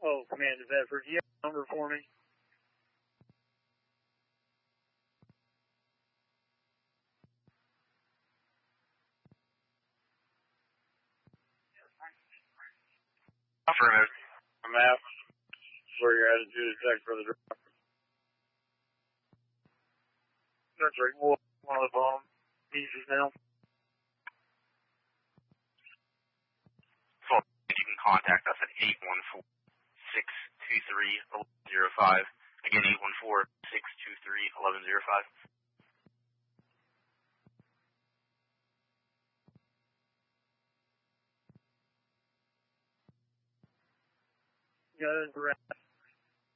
Oh, Command to Bedford, do you have a number for me? Affirmative. I'm out. Where your attitude is check for the drop. That's right. One of the bomb pieces now. So you can contact us at 814-623-1105. Again, 814-623-1105. Got it,